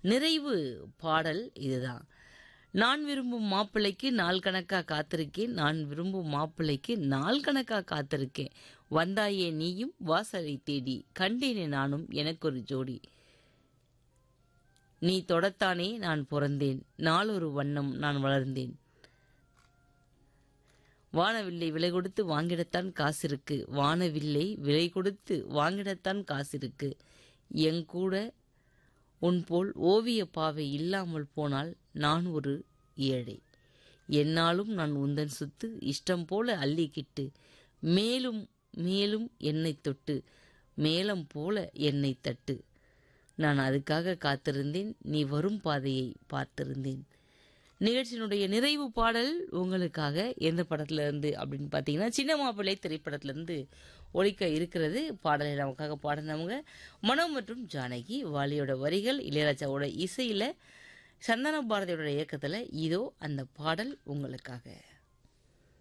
நிறைவு பாடல் இதுதான். நான் விரும்பும் மாப்பிள்ளைக்கு நாள் கணக்கா காத்திருக்கேன், நான் விரும்பும் மாப்பிள்ளைக்கு நாள் கணக்கா காத்திருக்கேன், வந்தாயே நீயும் வாசலை தேடி, கண்டேனே நானும் எனக்கொரு ஜோடி, நீ தொடத்தானே நான் பிறந்தேன், நாளொரு வண்ணம் நான் வளர்ந்தேன், வானவில்லை விலை கொடுத்து வாங்கிடத்தான் காசிருக்கு, வானவில்லை விலை கொடுத்து வாங்கிடத்தான் காசிருக்கு, எங்கூட உன்போல் ஓவிய பாவை இல்லாமல் போனால் நான் ஒரு ஏழை, என்னாலும் நான் உந்தன் சுத்து இஷ்டம் போல அள்ளிக்கிட்டு, மேலும் மேலும் என்னை தொட்டு மேலம் போல என்னை தட்டு, நான் அதுக்காக காத்திருந்தேன், நீ வரும் பாதையை பார்த்திருந்தேன். நிகழ்ச்சியினுடைய நிறைவு பாடல் உங்களுக்காக எந்த படத்துல இருந்து அப்படின்னு பார்த்தீங்கன்னா சின்ன மாப்பிள்ளை திரைப்படத்திலிருந்து ஒலிக்க இருக்கிறது. பாடலை நமக்காக பாடினவங்க மனோ மற்றும் ஜானகி. வாலியோட வரிகள், இளையராஜாவோட இசையில, சந்தான பாரதியோட இயக்கத்துல இதோ அந்த பாடல் உங்களுக்காக.